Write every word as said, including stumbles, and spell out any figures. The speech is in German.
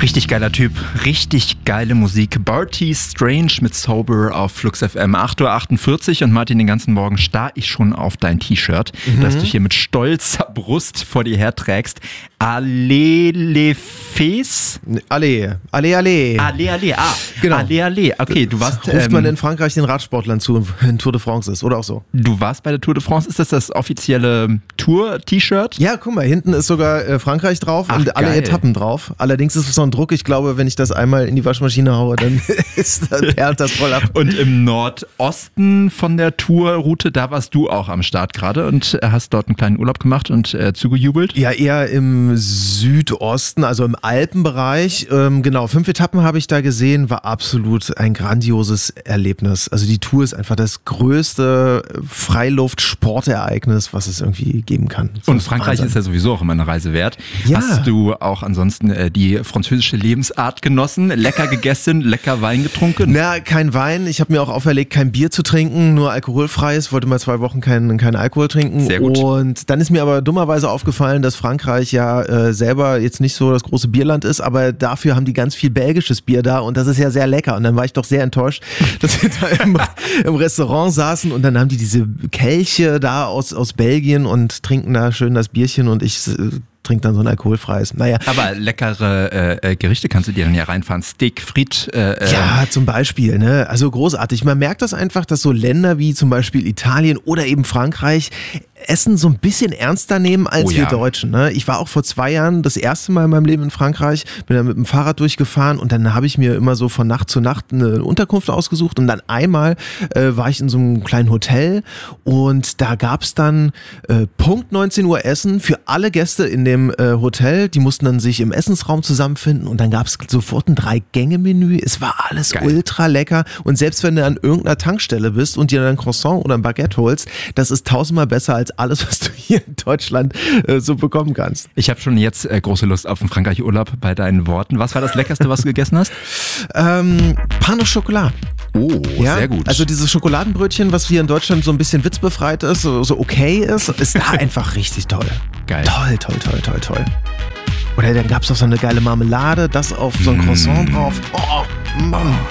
Richtig geiler Typ, richtig geile Musik. Barty Strange mit Sober auf Flux F M. acht Uhr achtundvierzig und Martin, den ganzen Morgen starr ich schon auf dein T-Shirt, mhm. das du hier mit stolzer Brust vor dir herträgst. Allez les Fes? Allez, allez, allez. Allez, allez, ah. Genau. Allez, allez. Okay, du warst... Ruft ähm, man in Frankreich den Radsportlern zu, wenn Tour de France ist, oder auch so? Du warst bei der Tour de France. Ist das das offizielle Tour-T-Shirt? Ja, guck mal, hinten ist sogar äh, Frankreich drauf Ach, und alle geil. Etappen drauf. Allerdings ist es so ein Druck, ich glaube, wenn ich das einmal in die Waschmaschine haue, dann ist das, perlt das voll ab. Und im Nordosten von der Tourroute, da warst du auch am Start gerade und hast dort einen kleinen Urlaub gemacht und äh, zugejubelt? Ja, eher im Südosten, also im Alpenbereich. Ähm, genau, fünf Etappen habe ich da gesehen, war absolut ein grandioses Erlebnis. Also die Tour ist einfach das größte Freiluft-Sportereignis, was es irgendwie geben kann. Das und ist Frankreich Wahnsinn. ist ja sowieso auch immer eine Reise wert. Ja. Hast du auch ansonsten äh, die französische Lebensart genossen? Lecker gegessen, lecker Wein getrunken? Na, kein Wein. Ich habe mir auch auferlegt, kein Bier zu trinken, nur alkoholfreies. Wollte mal zwei Wochen keinen kein Alkohol trinken. Sehr gut. Und dann ist mir aber dummerweise aufgefallen, dass Frankreich ja äh, selber jetzt nicht so das große Bierland ist, aber dafür haben die ganz viel belgisches Bier da und das ist ja sehr lecker. Und dann war ich doch sehr enttäuscht, dass wir da im, im Restaurant saßen und dann haben die diese Kelche da aus, aus Belgien und trinken da schön das Bierchen und ich äh, trinke dann so ein alkoholfreies. Naja. Aber leckere äh, Gerichte kannst du dir dann ja reinfahren. Steak, Frit. Äh, ja, zum Beispiel. Ne? Also großartig. Man merkt das einfach, dass so Länder wie zum Beispiel Italien oder eben Frankreich Essen so ein bisschen ernster nehmen als oh, wir ja. Deutschen. Ne? Ich war auch vor zwei Jahren das erste Mal in meinem Leben in Frankreich, bin da mit dem Fahrrad durchgefahren und dann habe ich mir immer so von Nacht zu Nacht eine Unterkunft ausgesucht und dann einmal äh, war ich in so einem kleinen Hotel und da gab es dann äh, Punkt neunzehn Uhr Essen für alle Gäste in dem äh, Hotel. Die mussten dann sich im Essensraum zusammenfinden und dann gab es sofort ein Drei-Gänge-Menü. Es war alles Geil. ultra lecker und selbst wenn du an irgendeiner Tankstelle bist und dir dann ein Croissant oder ein Baguette holst, das ist tausendmal besser als alles, was du hier in Deutschland äh, so bekommen kannst. Ich habe schon jetzt äh, große Lust auf einen Frankreich-Urlaub bei deinen Worten. Was war das Leckerste, was du gegessen hast? Ähm, Pain au Chocolat. Oh, Ja, sehr gut. also dieses Schokoladenbrötchen, was hier in Deutschland so ein bisschen witzbefreit ist, so, so okay ist, ist da einfach richtig toll. Geil. Toll, toll, toll, toll, toll. Oder dann gab es auch so eine geile Marmelade, das auf so ein Croissant drauf. Oh, Mann.